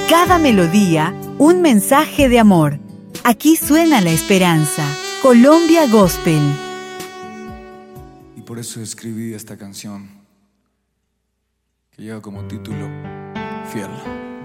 Cada melodía, un mensaje de amor. Aquí suena la esperanza. Colombia Gospel. Y por eso escribí esta canción, que lleva como título Fiel.